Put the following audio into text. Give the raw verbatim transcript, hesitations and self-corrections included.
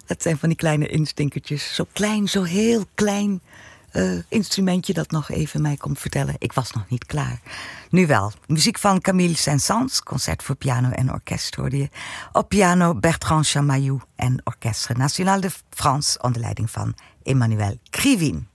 Dat zijn van die kleine instinkertjes. Zo klein, zo heel klein uh, instrumentje dat nog even mij komt vertellen. Ik was nog niet klaar. Nu wel. Muziek van Camille Saint-Saëns, concert voor piano en orkest hoorde je. Op piano Bertrand Chamayou en Orchestre National de France onder leiding van Emmanuel Krivine.